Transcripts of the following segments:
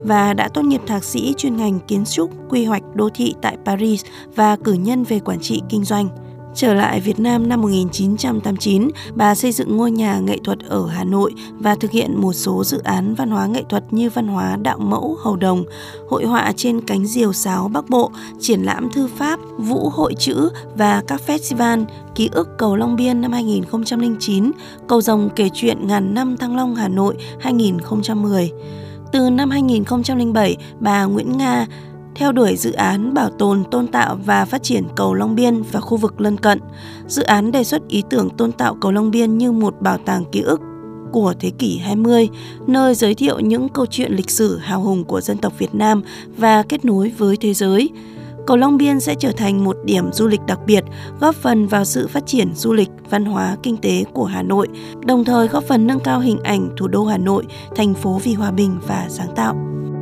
và đã tốt nghiệp thạc sĩ chuyên ngành kiến trúc quy hoạch đô thị tại Paris và cử nhân về quản trị kinh doanh. Trở lại Việt Nam năm 1989, bà xây dựng ngôi nhà nghệ thuật ở Hà Nội và thực hiện một số dự án văn hóa nghệ thuật như văn hóa đạo mẫu Hầu Đồng, hội họa trên cánh diều sáo Bắc Bộ, triển lãm thư pháp, vũ hội chữ và các festival Ký ức Cầu Long Biên năm 2009, Cầu Rồng kể chuyện ngàn năm Thăng Long Hà Nội 2010. Từ năm 2007, bà Nguyễn Nga theo đuổi dự án bảo tồn, tôn tạo và phát triển cầu Long Biên và khu vực lân cận. Dự án đề xuất ý tưởng tôn tạo cầu Long Biên như một bảo tàng ký ức của thế kỷ 20, nơi giới thiệu những câu chuyện lịch sử hào hùng của dân tộc Việt Nam và kết nối với thế giới. Cầu Long Biên sẽ trở thành một điểm du lịch đặc biệt, góp phần vào sự phát triển du lịch, văn hóa, kinh tế của Hà Nội, đồng thời góp phần nâng cao hình ảnh thủ đô Hà Nội, thành phố vì hòa bình và sáng tạo.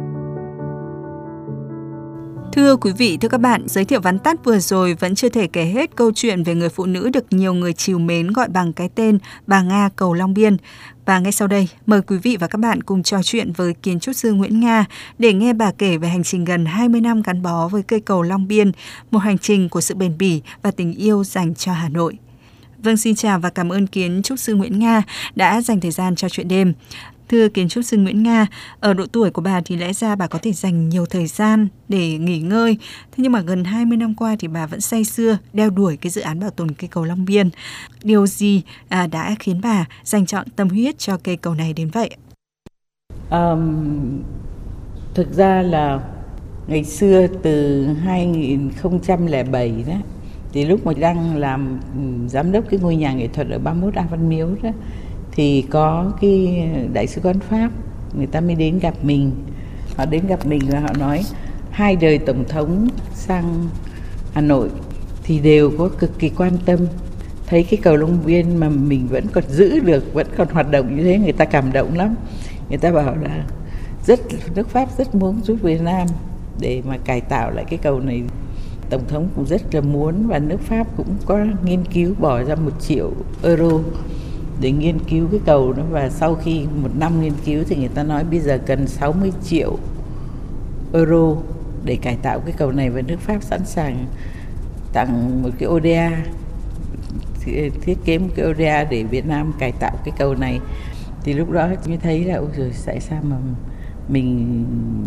Thưa quý vị, thưa các bạn, giới thiệu vắn tắt vừa rồi vẫn chưa thể kể hết câu chuyện về người phụ nữ được nhiều người trìu mến gọi bằng cái tên bà Nga cầu Long Biên. Và ngay sau đây, mời quý vị và các bạn cùng trò chuyện với kiến trúc sư Nguyễn Nga để nghe bà kể về hành trình gần 20 năm gắn bó với cây cầu Long Biên, một hành trình của sự bền bỉ và tình yêu dành cho Hà Nội. Vâng, xin chào và cảm ơn kiến trúc sư Nguyễn Nga đã dành thời gian cho chuyện đêm. Thưa kiến trúc sư Nguyễn Nga, ở độ tuổi của bà thì lẽ ra bà có thể dành nhiều thời gian để nghỉ ngơi. Thế nhưng mà gần 20 năm qua thì bà vẫn say sưa đeo đuổi cái dự án bảo tồn cây cầu Long Biên. Điều gì đã khiến bà dành trọn tâm huyết cho cây cầu này đến vậy? Thực ra là ngày xưa từ 2007 đó, thì lúc mà đang làm giám đốc cái ngôi nhà nghệ thuật ở 31 A Văn Miếu đó, thì có cái đại sứ quán Pháp, người ta mới đến gặp mình. Họ đến gặp mình và họ nói 2 đời tổng thống sang Hà Nội thì đều có cực kỳ quan tâm. Thấy cái cầu Long Biên mà mình vẫn còn giữ được, vẫn còn hoạt động như thế, người ta cảm động lắm. Người ta bảo là nước Pháp rất muốn giúp Việt Nam để mà cải tạo lại cái cầu này. Tổng thống cũng rất là muốn, và nước Pháp cũng có nghiên cứu bỏ ra 1 triệu euro để nghiên cứu cái cầu đó. Và sau khi 1 năm nghiên cứu thì người ta nói bây giờ cần 60 triệu euro để cải tạo cái cầu này, và nước Pháp sẵn sàng tặng một cái ODA, thiết kế một cái ODA để Việt Nam cải tạo cái cầu này. Thì lúc đó mới thấy là ôi giời, tại sao mà mình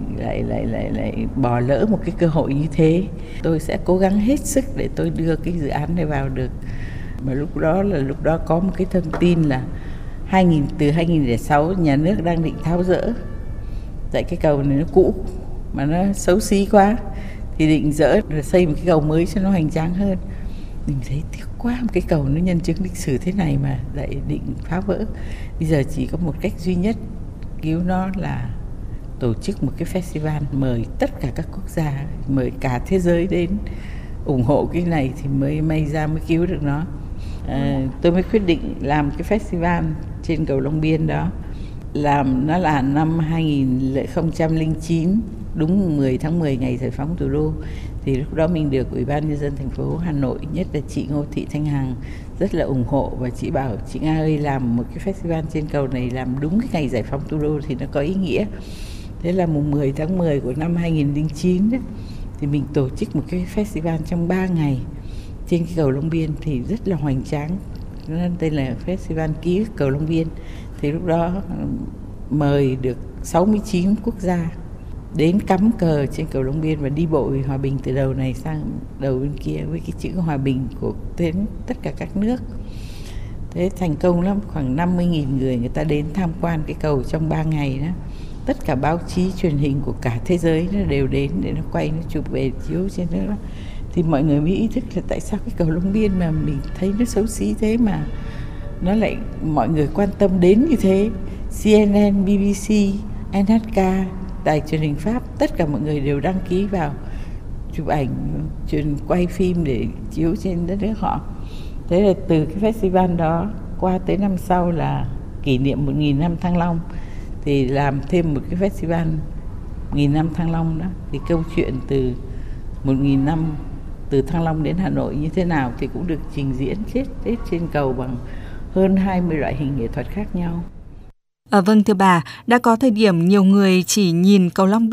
lại bỏ lỡ một cái cơ hội như thế. Tôi sẽ cố gắng hết sức để tôi đưa cái dự án này vào được. Mà lúc đó có một cái thông tin là từ 2006 nhà nước đang định tháo dỡ. Tại cái cầu này nó cũ mà nó xấu xí quá, thì định dỡ rồi xây một cái cầu mới cho nó hoành tráng hơn. Mình thấy tiếc quá, một cái cầu nó nhân chứng lịch sử thế này mà lại định phá vỡ. Bây giờ chỉ có một cách duy nhất cứu nó là tổ chức một cái festival, mời tất cả các quốc gia, mời cả thế giới đến ủng hộ cái này thì mới cứu được nó. Tôi mới quyết định làm cái festival trên cầu Long Biên đó. Nó là năm 2009, đúng 10 tháng 10 ngày giải phóng thủ đô. Thì lúc đó mình được Ủy ban Nhân dân thành phố Hà Nội, nhất là chị Ngô Thị Thanh Hằng rất là ủng hộ, và chị bảo chị Nga ơi, làm một cái festival trên cầu này làm đúng cái ngày giải phóng thủ đô thì nó có ý nghĩa. Thế là mùng 10 tháng 10 của năm 2009 đấy, thì mình tổ chức một cái festival trong 3 ngày trên cái cầu Long Biên thì rất là hoành tráng. Nên tên là Festival Ký ức Cầu Long Biên. Thì lúc đó mời được 69 quốc gia đến cắm cờ trên cầu Long Biên và đi bộ vì hòa bình từ đầu này sang đầu bên kia với cái chữ hòa bình của đến tất cả các nước. Thế thành công lắm, khoảng 50.000 người ta đến tham quan cái cầu trong 3 ngày đó. Tất cả báo chí truyền hình của cả thế giới nó đều đến để nó quay, nó chụp về chiếu trên đó. Thì mọi người mới ý thức là tại sao cái cầu Long Biên mà mình thấy nó xấu xí thế mà nó lại mọi người quan tâm đến như thế. CNN, BBC, NHK, đài truyền hình Pháp, tất cả mọi người đều đăng ký vào chụp ảnh, quay phim để chiếu trên đất nước họ. Thế là từ cái festival đó qua tới năm sau là kỷ niệm 1.000 năm Thăng Long thì làm thêm một cái festival 1.000 năm Thăng Long đó. Thì câu chuyện từ 1.000 năm từ Thăng Long đến Hà Nội như thế nào thì cũng được trình diễn hết trên cầu bằng hơn 20 loại hình nghệ thuật khác nhau. Vâng thưa bà, đã có thời điểm nhiều người chỉ nhìn cầu Long